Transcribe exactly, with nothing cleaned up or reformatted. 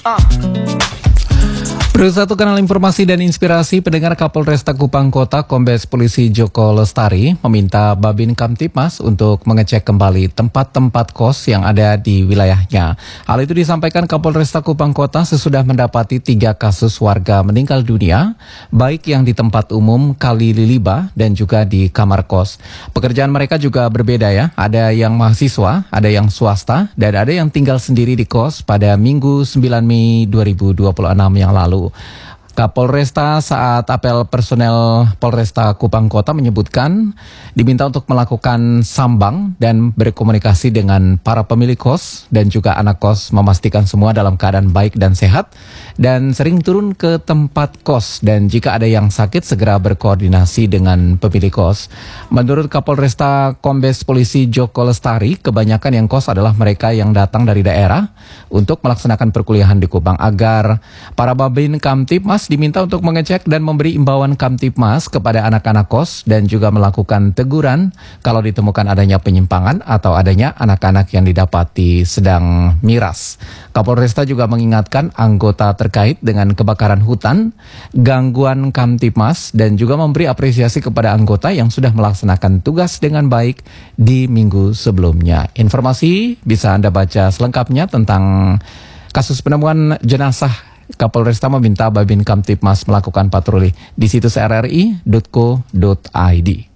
Uh. Bersatu kanal informasi dan inspirasi, pendengar. Kapolresta Kupang Kota Kombes Polisi Joko Lestari meminta Babin Kamtibmas untuk mengecek kembali tempat-tempat kos yang ada di wilayahnya. Hal itu disampaikan Kapolresta Kupang Kota sesudah mendapati tiga kasus warga meninggal dunia, baik yang di tempat umum Kali Liliba dan juga di kamar kos. Pekerjaan mereka juga berbeda ya, ada yang mahasiswa, ada yang swasta, dan ada yang tinggal sendiri di kos pada Minggu sembilan Mei dua ribu dua puluh enam yang lalu. Kapolresta saat apel personel Polresta Kupang Kota menyebutkan diminta untuk melakukan sambang dan berkomunikasi dengan para pemilik kos dan juga anak kos, memastikan semua dalam keadaan baik dan sehat, dan sering turun ke tempat kos, dan jika ada yang sakit segera berkoordinasi dengan pemilik kos. Menurut Kapolresta Kombes Polisi Joko Lestari, kebanyakan yang kos adalah mereka yang datang dari daerah untuk melaksanakan perkuliahan di Kupang, agar para Babin Kamtibmas diminta untuk mengecek dan memberi imbauan Kamtibmas kepada anak-anak kos dan juga melakukan teguran kalau ditemukan adanya penyimpangan atau adanya anak-anak yang didapati sedang miras. Kapolresta juga mengingatkan anggota terkait dengan kebakaran hutan, gangguan Kamtibmas, dan juga memberi apresiasi kepada anggota yang sudah melaksanakan tugas dengan baik di minggu sebelumnya. Informasi bisa Anda baca selengkapnya tentang kasus penemuan jenazah. Kapolresta meminta Babin Kamtibmas melakukan patroli di situs r r i titik co titik i d.